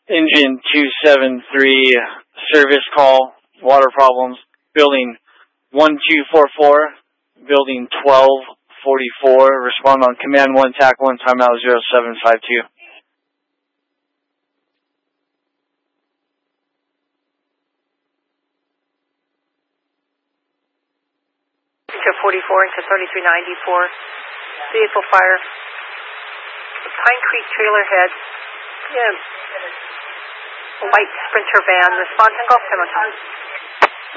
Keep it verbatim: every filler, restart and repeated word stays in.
Engine two seven three, service call, water problems, building one two four four, building twelve forty-four, respond on command one, tac one, timeout zero seven five two. forty-four into thirty-three ninety-four, vehicle fire, Pine Creek trailer head, yeah, white Sprinter van, response in Gulf Pemmican.